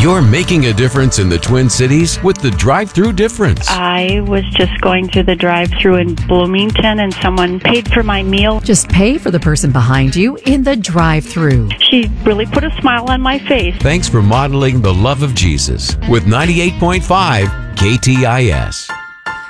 You're making a difference in the Twin Cities with the drive-through difference. I was just going through the drive-through in Bloomington and someone paid for my meal. Just pay for the person behind you in the drive-through. She really put a smile on my face. Thanks for modeling the love of Jesus with 98.5 KTIS.